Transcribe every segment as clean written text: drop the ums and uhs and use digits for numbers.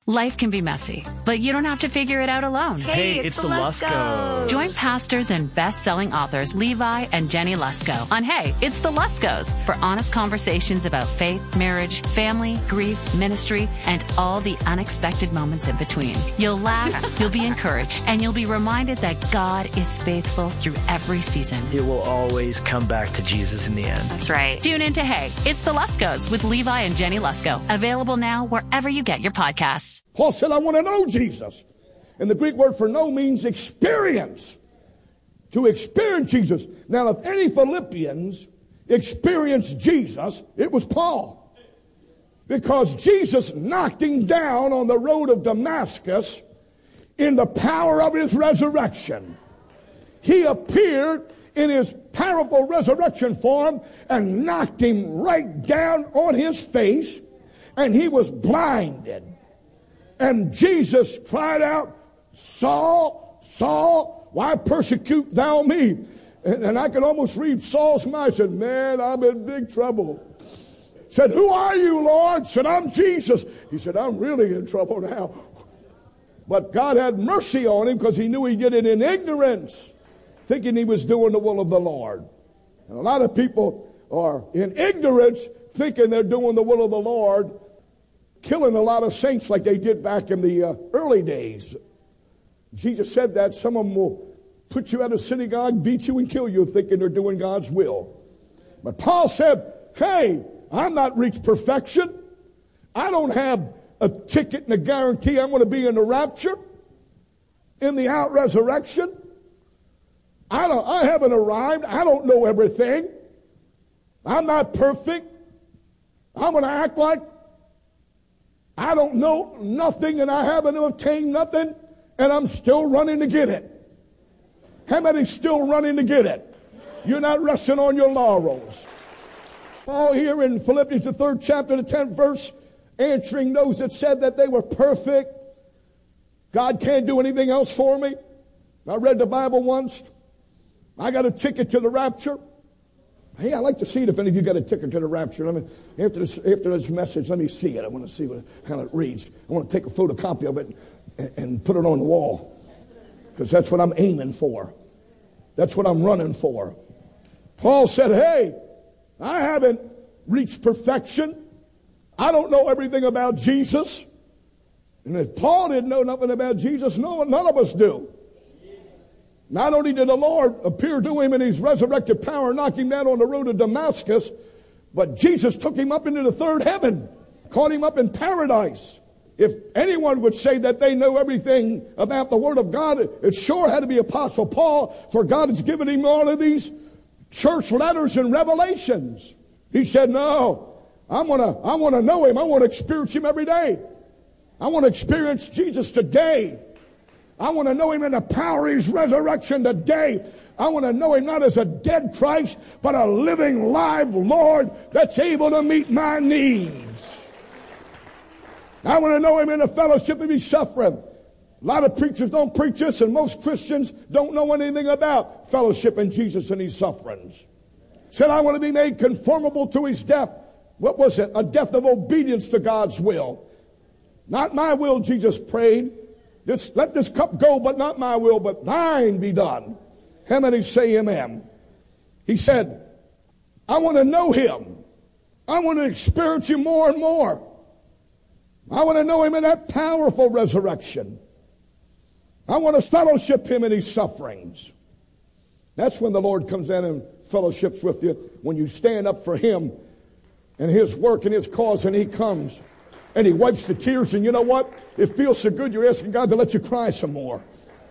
Life can be messy, but you don't have to figure it out alone. Hey, it's the Luskos. Join pastors and best-selling authors Levi and Jenny Lusko on Hey, It's the Luskos for honest conversations about faith, marriage, family, grief, ministry, and all the unexpected moments in between. You'll laugh, you'll be encouraged, and you'll be reminded that God is faithful through every season. It will always come back to Jesus in the end. That's right. Tune in to Hey, It's the Luskos with Levi and Jenny Lusko. Available now wherever you get your podcasts. Paul said, I want to know Jesus. And the Greek word for know means experience. To experience Jesus. Now, if any Philippians experienced Jesus, it was Paul. Because Jesus knocked him down on the road of Damascus in the power of his resurrection. He appeared in his powerful resurrection form and knocked him right down on his face, and he was blinded. And Jesus cried out, Saul, Saul, why persecute thou me? And I could almost read Saul's mind. Said, man, I'm in big trouble. Said, who are you, Lord? Said, I'm Jesus. He said, I'm really in trouble now. But God had mercy on him because he knew he did it in ignorance, thinking he was doing the will of the Lord. And a lot of people are in ignorance, thinking they're doing the will of the Lord, killing a lot of saints like they did back in the early days. Jesus said that some of them will put you at a synagogue, beat you, and kill you, thinking they're doing God's will. But Paul said, hey, I'm not reached perfection. I don't have a ticket and a guarantee I'm going to be in the rapture, in the out resurrection. I haven't arrived. I don't know everything. I'm not perfect. I'm going to act like I don't know nothing and I haven't obtained nothing, and I'm still running to get it. How many's still running to get it? You're not resting on your laurels. Paul here in Philippians, the 3rd chapter, the 10th verse, answering those that said that they were perfect. God can't do anything else for me. I read the Bible once. I got a ticket to the rapture. Hey, I'd like to see it if any of you got a ticket to the rapture. After this message, let me see it. I want to see how it reads. I want to take a photocopy of it and put it on the wall, because that's what I'm aiming for. That's what I'm running for. Paul said, hey, I haven't reached perfection. I don't know everything about Jesus. And if Paul didn't know nothing about Jesus, none of us do. Not only did the Lord appear to him in his resurrected power, knock him down on the road to Damascus, but Jesus took him up into the 3rd heaven, caught him up in paradise. If anyone would say that they know everything about the Word of God, it sure had to be Apostle Paul, for God has given him all of these church letters and revelations. He said, no, I want to know him. I want to experience him every day. I want to experience Jesus today. I want to know him in the power of his resurrection today. I want to know him not as a dead Christ, but a living, live Lord that's able to meet my needs. I want to know him in the fellowship of his suffering. A lot of preachers don't preach this, and most Christians don't know anything about fellowship in Jesus and his sufferings. Said, I want to be made conformable to his death. What was it? A death of obedience to God's will. Not my will, Jesus prayed. Let this cup go, but not my will, but thine be done. How many say amen? He said, I want to know him. I want to experience him more and more. I want to know him in that powerful resurrection. I want to fellowship him in his sufferings. That's when the Lord comes in and fellowships with you, when you stand up for him and his work and his cause, and he comes and he wipes the tears, and you know what? It feels so good you're asking God to let you cry some more.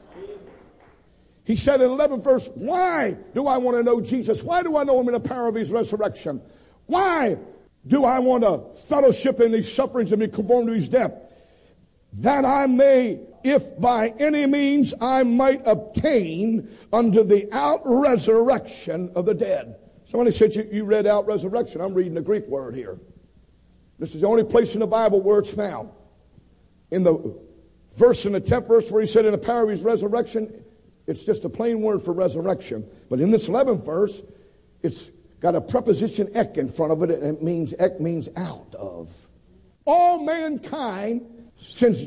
He said in 11th verse, why do I want to know Jesus? Why do I know him in the power of his resurrection? Why do I want to fellowship in his sufferings and be conformed to his death? That I may, if by any means I might obtain unto the out-resurrection of the dead. Somebody said you read out-resurrection. I'm reading the Greek word here. This is the only place in the Bible where it's found. In the verse in the 10th verse where he said in the power of his resurrection, it's just a plain word for resurrection. But in this 11th verse, it's got a preposition ek in front of it, and it means ek means out of. All mankind, since